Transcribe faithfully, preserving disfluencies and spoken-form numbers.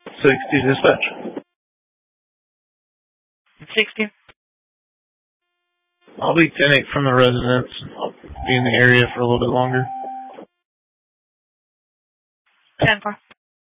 sixty dispatch. sixty. I'll be ten eight from the residence. I'll be in the area for a little bit longer. ten four.